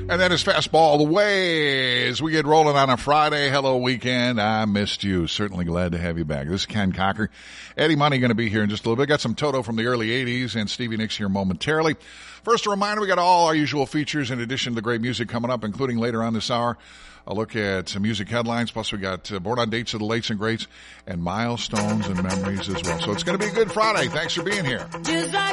And that is Fastball the way as we get rolling on a Friday. Hello, weekend. I missed you. Certainly glad to have you back. This is Ken Cocker. Eddie Money going to be here in just a little bit. Got some Toto from the early 80s and Stevie Nicks here momentarily. First, a reminder, we got all our usual features in addition to the great music coming up, including later on this hour. A look at some music headlines. Plus, we got Born on Dates of the Lates and Greats and Milestones and Memories as well. So it's going to be a good Friday. Thanks for being here.